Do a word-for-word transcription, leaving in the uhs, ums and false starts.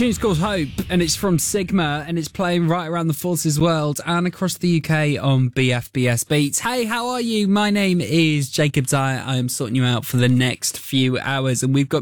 tune's called Hope, and it's from Sigma, and it's playing right around the Forces world and across the U K on B F B S Beats. Hey, how are you? My name is Jacob Dyer. I am sorting you out for the next few hours, and we've got